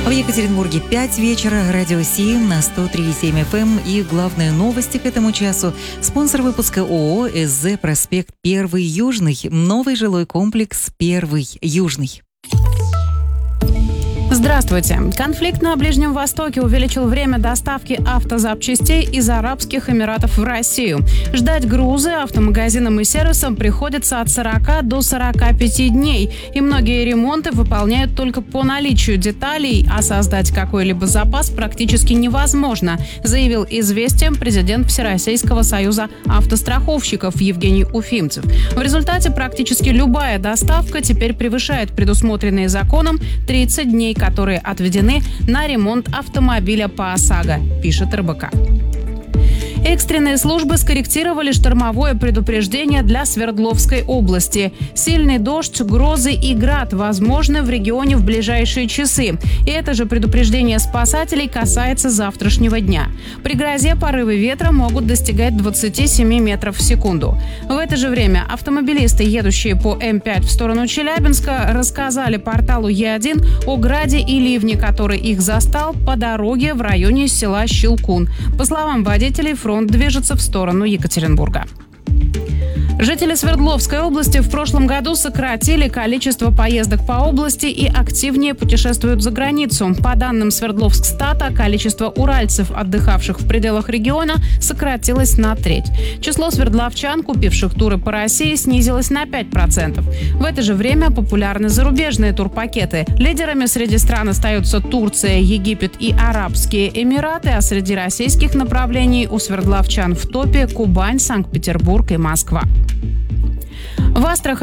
В Екатеринбурге 5 вечера, радио 7 на 103,7 FM и главные новости к этому часу. Спонсор выпуска ООО СЗ «Проспект 1 Южный». Новый жилой комплекс 1 Южный. Здравствуйте. Конфликт на Ближнем Востоке увеличил время доставки автозапчастей из Арабских Эмиратов в Россию. Ждать грузы автомагазинам и сервисам приходится от 40 до 45 дней. И многие ремонты выполняют только по наличию деталей, а создать какой-либо запас практически невозможно, заявил «Известиям» президент Всероссийского союза автостраховщиков Евгений Уфимцев. В результате практически любая доставка теперь превышает предусмотренные законом 30 дней, которые отведены на ремонт автомобиля по ОСАГО, пишет РБК. Экстренные службы скорректировали штормовое предупреждение для Свердловской области. Сильный дождь, грозы и град возможны в регионе в ближайшие часы. И это же предупреждение спасателей касается завтрашнего дня. При грозе порывы ветра могут достигать 27 метров в секунду. В это же время автомобилисты, едущие по М5 в сторону Челябинска, рассказали порталу Е1 о граде и ливне, который их застал по дороге в районе села Щелкун. По словам водителей, фронт движется в сторону Екатеринбурга. Жители Свердловской области в прошлом году сократили количество поездок по области и активнее путешествуют за границу. По данным Свердловскстата, количество уральцев, отдыхавших в пределах региона, сократилось на треть. Число свердловчан, купивших туры по России, снизилось на 5%. В это же время популярны зарубежные турпакеты. Лидерами среди стран остаются Турция, Египет и Арабские Эмираты, а среди российских направлений у свердловчан в топе Кубань, Санкт-Петербург и Москва. В Астрахани